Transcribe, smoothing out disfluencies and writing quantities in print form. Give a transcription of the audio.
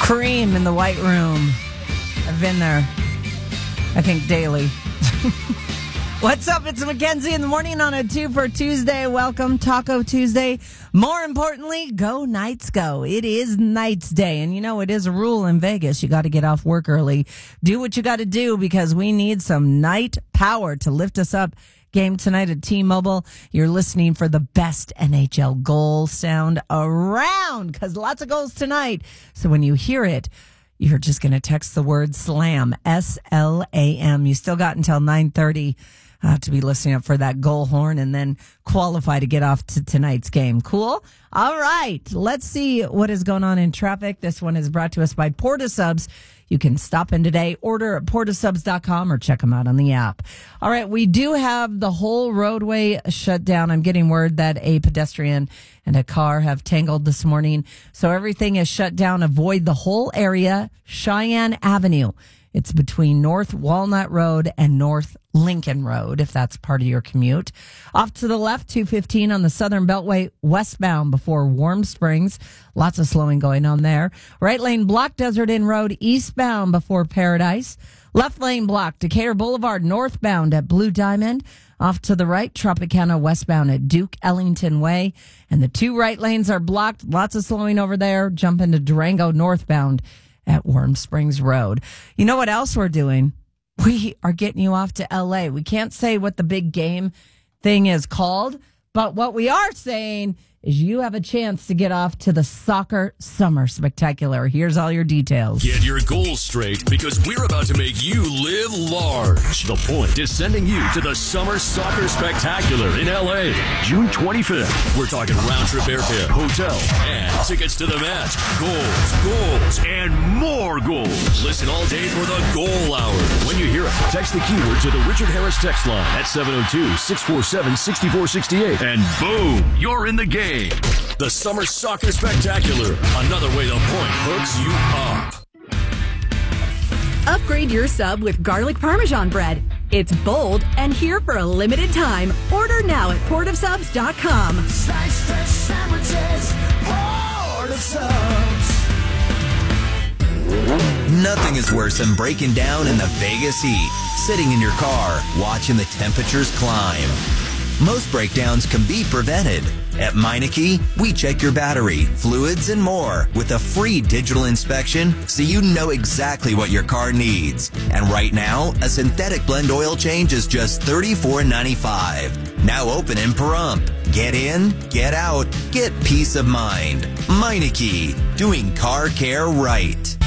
Cream in the White Room. I've been there, I think, daily. What's up? It's Mackenzie in the morning on a 2 for Tuesday. Welcome, Taco Tuesday. More importantly, go Knights go. It is Knights Day. And you know, it is a rule in Vegas. You got to get off work early. Do what you got to do because we need some night power to lift us up. Game tonight at T-Mobile. You're listening for the best NHL goal sound around because lots of goals tonight. So when you hear it, you're just going to text the word SLAM, S-L-A-M. You still got until 9:30 to be listening up for that goal horn and then qualify to get off to tonight's game. Cool? All right. Let's see what is going on in traffic. This one is brought to us by Porta Subs. You can stop in today, order at portasubs.com or check them out on the app. All right, we do have the whole roadway shut down. I'm getting word that a pedestrian and a car have tangled this morning. So everything is shut down. Avoid the whole area, Cheyenne Avenue. It's between North Walnut Road and North Lincoln Road, if that's part of your commute. Off to the left, 215 on the Southern Beltway, westbound before Warm Springs. Lots of slowing going on there. Right lane blocked Desert Inn Road, eastbound before Paradise. Left lane blocked Decatur Boulevard, northbound at Blue Diamond. Off to the right, Tropicana westbound at Duke Ellington Way. And the two right lanes are blocked. Lots of slowing over there. Jump into Durango northbound at Warm Springs Road. You know what else we're doing? We are getting you off to L.A. We can't say what the big game thing is called, but what we are saying is you have a chance to get off to the Soccer Summer Spectacular. Here's all your details. Get your goals straight because we're about to make you live large. The Point is sending you to the Summer Soccer Spectacular in L.A. June 25th. We're talking round-trip airfare, hotel, and tickets to the match. Goals, and more goals. Listen all day for the Goal Hour. When you hear it, text the keyword to the Richard Harris text line at 702-647-6468. And boom, you're in the game. The Summer Soccer Spectacular. Another way the Point hooks you up. Upgrade your sub with garlic parmesan bread. It's bold and here for a limited time. Order now at portofsubs.com. Sliced fresh sandwiches, Port of Subs. Nothing is worse than breaking down in the Vegas heat, sitting in your car, watching the temperatures climb. Most breakdowns can be prevented. At Meineke, we check your battery, fluids, and more with a free digital inspection so you know exactly what your car needs. And right now, a synthetic blend oil change is just $34.95. Now open in Pahrump. Get in, get out, get peace of mind. Meineke, doing car care right.